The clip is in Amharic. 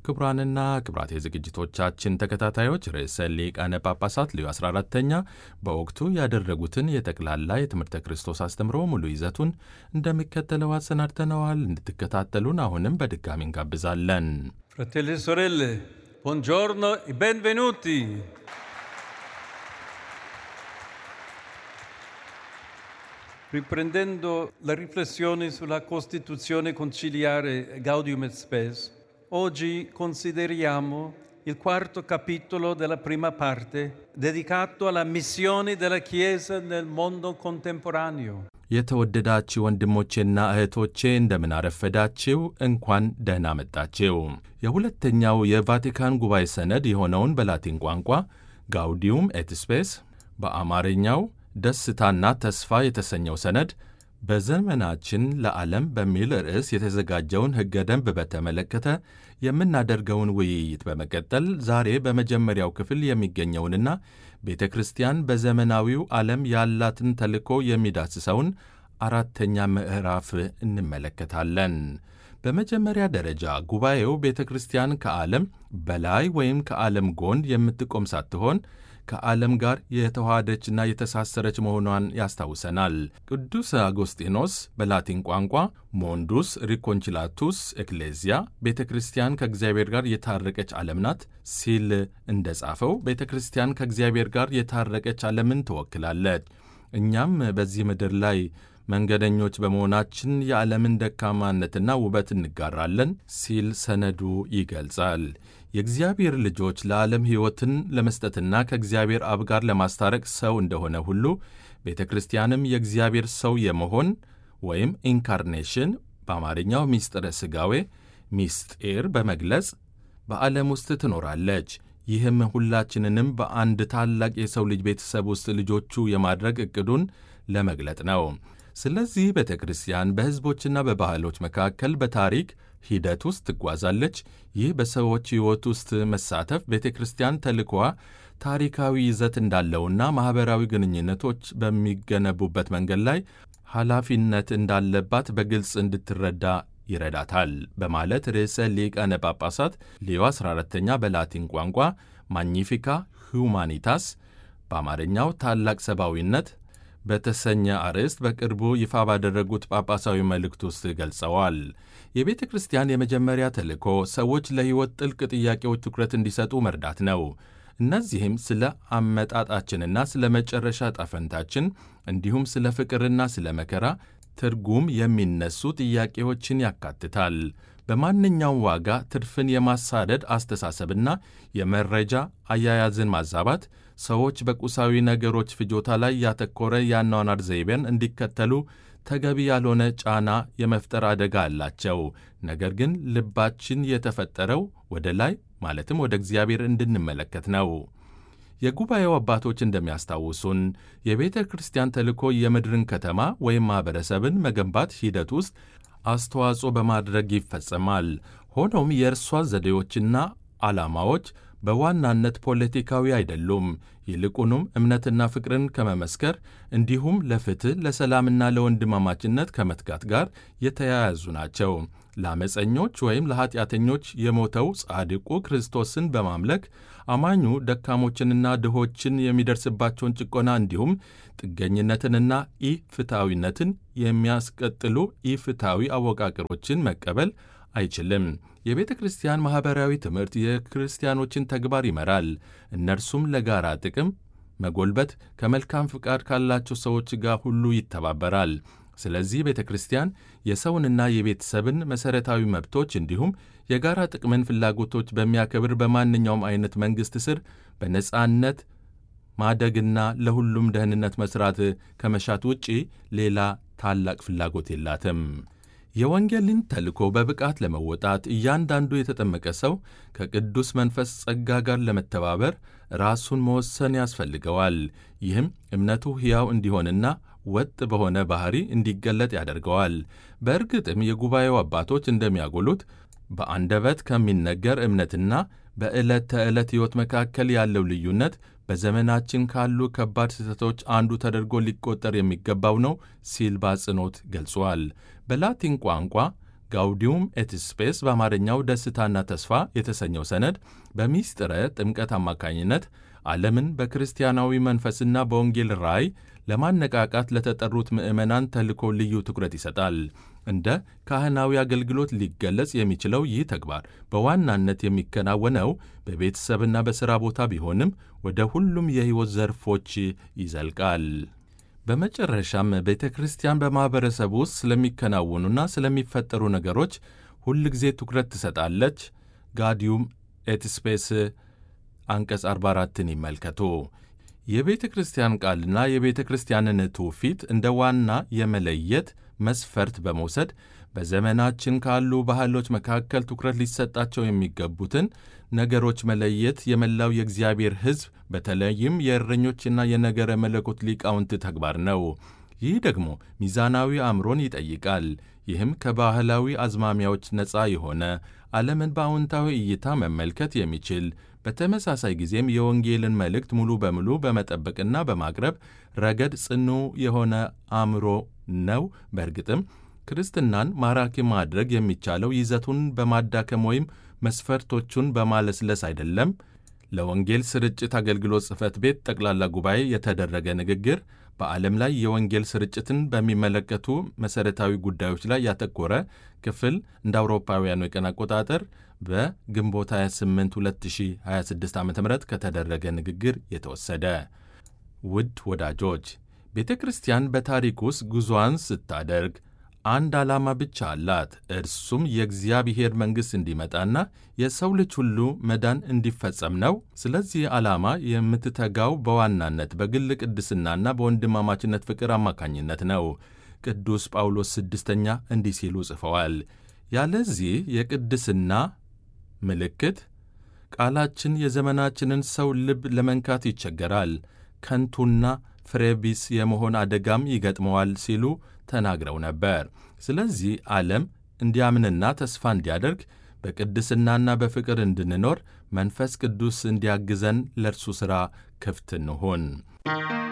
ክቡራንና ክቡራት የዝግጅቶቻችን ተከታታዮች ርዕሰ ሊቃነ ጳጳሳት ሌዮ 14ኛ በወቅቱ ያደረጉትን የጠቅላላ የትምህርተ ክርስቶስ አስተምሮ ሙሉ ይዘቱን እንደሚከተለው አሰናድተነዋል። እንድትከታተሉን አሁንም በድጋሚ እንጋብዛለን። Fratelli e sorelle, buongiorno e benvenuti. Riprendendo la riflessione sulla Costituzione conciliare Gaudium et Spes, oggi consideriamo il quarto capitolo della prima parte dedicato alla missione della Chiesa nel mondo contemporaneo. የተወደዳችሁ ወንድሞቼና እህቶቼ እንደምን አረፈዳችሁ፣ እንኳን ደህና መጣችሁ። የሁለተኛው የቫቲካን ጉባኤ ሰነድ የሆነውን በላቲን ቋንቋ ጋውዲዩም ኤት ስፔስ በአማርኛው ደስታና ተስፋ የተሰኘው ሰነድ በዘመናችን ለዓለም በሚል ርዕስ የተዘጋጀውን ሕገ ደንብ በተመለከተ የምናደርገውን ውይይት በመቀጠል ዛሬ በመጀመሪያው ክፍል የሚገኘውንና ቤተ ክርስቲያን በዘመናዊው ዓለም ያላትን ተልእኮ የሚዳስሰውን አራተኛ ምዕራፍ እንመለከታለን። በመጀመሪያ ደረጃ ጉባኤው ቤተ ክርስቲያን ከዓለም በላይ ወይም ከዓለም ጎን የምትቆም ሳትሆን ከዓለም ጋር የተዋሃደችና የተሳሰረች መሆኗን ያስታውሰናል። ቅዱስ አጎስጢኖስ በላቲን ቋንቋ ሞንዱስ ሪኮንቺላቱስ ኤክሌዚያ ቤተ ክርስቲያን ከእግዚአብሔር ጋር የታረቀች ዓለም ናት ሲል እንደጻፈው ቤተ ክርስቲያን ከእግዚአብሔር ጋር የታረቀች ዓለምን ትወክላለች። እኛም በዚህ ምድር ላይ መንገደኞች በመሆናችን የዓለምን ደካማነትና ውበት እንጋራለን ሲል ሰነዱ ይገልጻል። የእግዚአብሔር ልጆች ለዓለም ሕይወትን ለመስጠትና ከእግዚአብሔር አብ ጋር ለማስታረቅ ሰው እንደሆነ ሁሉ ቤተ ክርስቲያንም የእግዚአብሔር ሰው የመሆን ወይም ኢንካርኔሽን በአማርኛው ምስጢረ ሥጋዌ ምስጢር በመግለጽ በዓለም ውስጥ ትኖራለች። ይህም ሁላችንንም በአንድ ታላቅ የሰው ልጅ ቤተሰብ ውስጥ ልጆቹ የማድረግ ዕቅዱን ለመግለጥ ነው። ስለዚህ ቤተ ክርስቲያን በሕዝቦችና በባህሎች መካከል በታሪክ ሂደት ውስጥ ትጓዛለች። ይህ በሰዎች ሕይወት ውስጥ መሳተፍ ቤተ ክርስቲያን ተልእኮዋ ታሪካዊ ይዘት እንዳለውና ማኅበራዊ ግንኙነቶች በሚገነቡበት መንገድ ላይ ኃላፊነት እንዳለባት በግልጽ እንድትረዳ ይረዳታል በማለት ርዕሰ ሊቃነ ጳጳሳት ሌዮ 14ኛ በላቲን ቋንቋ ማግኒፊካ ሁማኒታስ በአማርኛው ታላቅ ሰብአዊነት በተሰኘ አርዕስት በቅርቡ ይፋ ባደረጉት ጳጳሳዊ መልእክት ውስጥ ገልጸዋል። የቤተ ክርስቲያን የመጀመሪያ ተልእኮ ሰዎች ለሕይወት ጥልቅ ጥያቄዎች ትኩረት እንዲሰጡ መርዳት ነው። እነዚህም ስለ አመጣጣችንና ስለ መጨረሻ ጣፈንታችን እንዲሁም ስለ ፍቅርና ስለ መከራ ትርጉም የሚነሱ ጥያቄዎችን ያካትታል። በማንኛውም ዋጋ ትርፍን የማሳደድ አስተሳሰብና የመረጃ አያያዝን ማዛባት ሰዎች በቁሳዊ ነገሮች ፍጆታ ላይ ያተኮረ የአኗኗር ዘይቤን እንዲከተሉ ተገቢ ያልሆነ ጫና የመፍጠር አደጋ አላቸው። ነገር ግን ልባችን የተፈጠረው ወደ ላይ ማለትም ወደ እግዚአብሔር እንድንመለከት ነው። የጉባኤው አባቶች እንደሚያስታውሱን የቤተ ክርስቲያን ተልእኮ የምድርን ከተማ ወይም ማኅበረሰብን መገንባት ሂደት ውስጥ አስተዋጽኦ በማድረግ ይፈጸማል። ሆኖም የእርሷ ዘዴዎችና ዓላማዎች በዋናነት ፖለቲካዊ አይደሉም። ይልቁንም እምነትና ፍቅርን ከመመስከር እንዲሁም ለፍትሕ ለሰላምና ለወንድማማችነት ከመትጋት ጋር የተያያዙ ናቸው። ለአመፀኞች ወይም ለኀጢአተኞች የሞተው ጻድቁ ክርስቶስን በማምለክ አማኙ ደካሞችንና ድሆችን የሚደርስባቸውን ጭቆና እንዲሁም ጥገኝነትንና ኢፍትሐዊነትን የሚያስቀጥሉ ኢፍትሐዊ አወቃቀሮችን መቀበል አይችልም። የቤተ ክርስቲያን ማኅበራዊ ትምህርት የክርስቲያኖችን ተግባር ይመራል። እነርሱም ለጋራ ጥቅም መጎልበት ከመልካም ፍቃድ ካላቸው ሰዎች ጋር ሁሉ ይተባበራል። ስለዚህ ቤተ ክርስቲያን የሰውንና የቤተሰብን መሠረታዊ መብቶች እንዲሁም የጋራ ጥቅምን ፍላጎቶች በሚያከብር በማንኛውም አይነት መንግሥት ስር በነጻነት ማደግና ለሁሉም ደህንነት መሥራት ከመሻት ውጪ ሌላ ታላቅ ፍላጎት የላትም። የወንጌልን ተልእኮ በብቃት ለመወጣት እያንዳንዱ የተጠመቀ ሰው ከቅዱስ መንፈስ ጸጋ ጋር ለመተባበር ራሱን መወሰን ያስፈልገዋል። ይህም እምነቱ ሕያው እንዲሆንና ወጥ በሆነ ባሕሪ እንዲገለጥ ያደርገዋል። በእርግጥም የጉባኤው አባቶች እንደሚያጎሉት በአንደበት ከሚነገር እምነትና በዕለት ተዕለት ሕይወት መካከል ያለው ልዩነት በዘመናችን ካሉ ከባድ ስህተቶች አንዱ ተደርጎ ሊቆጠር የሚገባው ነው ሲል በአጽንኦት ገልጿል። በላቲን ቋንቋ ጋውዲዩም ኤት ስፔስ በአማርኛው ደስታና ተስፋ የተሰኘው ሰነድ በሚስጥረ ጥምቀት አማካኝነት ዓለምን በክርስቲያናዊ መንፈስና በወንጌል ራእይ ለማነቃቃት ለተጠሩት ምዕመናን ተልእኮ ልዩ ትኩረት ይሰጣል። እንደ ካህናዊ አገልግሎት ሊገለጽ የሚችለው ይህ ተግባር በዋናነት የሚከናወነው በቤተሰብና በሥራ ቦታ ቢሆንም ወደ ሁሉም የሕይወት ዘርፎች ይዘልቃል። በመጨረሻም ቤተ ክርስቲያን በማኅበረሰብ ውስጥ ስለሚከናወኑና ስለሚፈጠሩ ነገሮች ሁል ጊዜ ትኩረት ትሰጣለች። ጋውዲዩም ኤት ስፔስ አንቀጽ 44ን ይመልከቱ። የቤተ ክርስቲያን ቃልና የቤተ ክርስቲያንን ትውፊት እንደ ዋና የመለየት መስፈርት በመውሰድ በዘመናችን ካሉ ባህሎች መካከል ትኩረት ሊሰጣቸው የሚገቡትን ነገሮች መለየት የመላው የእግዚአብሔር ሕዝብ በተለይም የእረኞችና የነገረ መለኮት ሊቃውንት ተግባር ነው። ይህ ደግሞ ሚዛናዊ አእምሮን ይጠይቃል። ይህም ከባህላዊ አዝማሚያዎች ነፃ የሆነ ዓለምን በአዎንታዊ እይታ መመልከት የሚችል በተመሳሳይ ጊዜም የወንጌልን መልእክት ሙሉ በሙሉ በመጠበቅና በማቅረብ ረገድ ጽኑ የሆነ አእምሮ ነው። በእርግጥም ክርስትናን ማራኪ ማድረግ የሚቻለው ይዘቱን በማዳከም ወይም መስፈርቶቹን በማለስለስ አይደለም። ለወንጌል ስርጭት አገልግሎት ጽሕፈት ቤት ጠቅላላ ጉባኤ የተደረገ ንግግር በዓለም ላይ የወንጌል ስርጭትን በሚመለከቱ መሠረታዊ ጉዳዮች ላይ ያተኮረ ክፍል እንደ አውሮፓውያኑ የቀን አቆጣጠር በግንቦት 28 2026 ዓ ም ከተደረገ ንግግር የተወሰደ። ውድ ወዳጆች፣ ቤተ ክርስቲያን በታሪክ ውስጥ ጉዞዋን ስታደርግ አንድ ዓላማ ብቻ አላት። እርሱም የእግዚአብሔር መንግሥት እንዲመጣና የሰው ልጅ ሁሉ መዳን እንዲፈጸም ነው። ስለዚህ ዓላማ የምትተጋው በዋናነት በግል ቅድስናና በወንድማማችነት ፍቅር አማካኝነት ነው። ቅዱስ ጳውሎስ ስድስተኛ እንዲህ ሲሉ ጽፈዋል። ያለዚህ የቅድስና ምልክት ቃላችን የዘመናችንን ሰው ልብ ለመንካት ይቸገራል፣ ከንቱና ፍሬቢስ የመሆን አደጋም ይገጥመዋል ሲሉ ተናግረው ነበር። ስለዚህ ዓለም እንዲያምንና ተስፋ እንዲያደርግ በቅድስናና በፍቅር እንድንኖር መንፈስ ቅዱስ እንዲያግዘን ለእርሱ ሥራ ክፍት እንሁን።